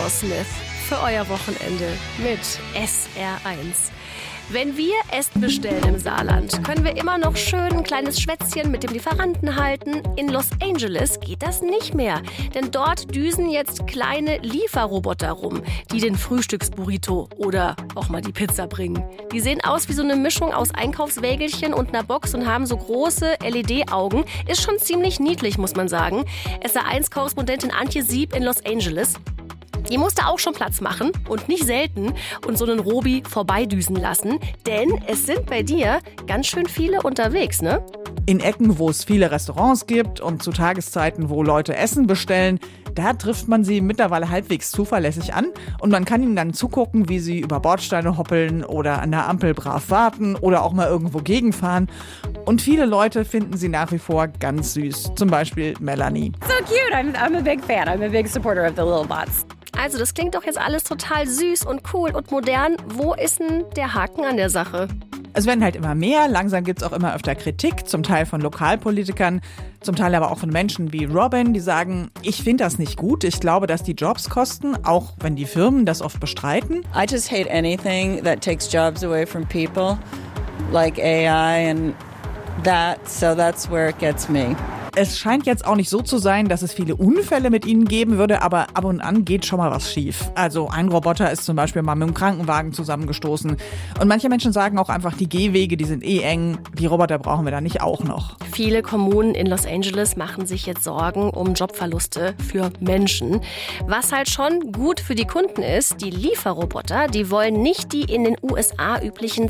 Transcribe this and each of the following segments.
Smith für euer Wochenende mit SR1. Wenn wir Essen bestellen im Saarland, können wir immer noch schön ein kleines Schwätzchen mit dem Lieferanten halten. In Los Angeles geht das nicht mehr, denn dort düsen jetzt kleine Lieferroboter rum, die den Frühstücksburrito oder auch mal die Pizza bringen. Die sehen aus wie so eine Mischung aus Einkaufswägelchen und einer Box und haben so große LED-Augen. Ist schon ziemlich niedlich, muss man sagen. SR1-Korrespondentin Antje Sieb in Los Angeles. Die musste auch schon Platz machen und nicht selten und so einen Robi vorbeidüsen lassen. Denn es sind bei dir ganz schön viele unterwegs, ne? In Ecken, wo es viele Restaurants gibt und zu Tageszeiten, wo Leute Essen bestellen, da trifft man sie mittlerweile halbwegs zuverlässig an und man kann ihnen dann zugucken, wie sie über Bordsteine hoppeln oder an der Ampel brav warten oder auch mal irgendwo gegenfahren. Und viele Leute finden sie nach wie vor ganz süß. Zum Beispiel Melanie. So cute. I'm a big fan. I'm a big supporter of the little bots. Also das klingt doch jetzt alles total süß und cool und modern. Wo ist denn der Haken an der Sache? Es werden halt immer mehr, langsam gibt es auch immer öfter Kritik, zum Teil von Lokalpolitikern, zum Teil aber auch von Menschen wie Robin, die sagen, ich finde das nicht gut, ich glaube, dass die Jobs kosten, auch wenn die Firmen das oft bestreiten. I just hate anything that takes jobs away from people, like AI and that, so that's where it gets me. Es scheint jetzt auch nicht so zu sein, dass es viele Unfälle mit ihnen geben würde, aber ab und an geht schon mal was schief. Also ein Roboter ist zum Beispiel mal mit dem Krankenwagen zusammengestoßen. Und manche Menschen sagen auch einfach, die Gehwege, die sind eng, die Roboter brauchen wir da nicht auch noch. Viele Kommunen in Los Angeles machen sich jetzt Sorgen um Jobverluste für Menschen. Was halt schon gut für die Kunden ist, die Lieferroboter, die wollen nicht die in den USA üblichen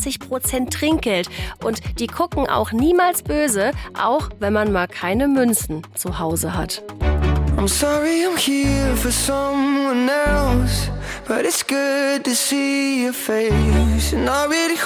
20% Trinkgeld. Und die gucken auch niemals böse, auch wenn man mal keine Münzen zu Hause hat. I'm sorry I'm here for someone else, but it's good to see your face, and I really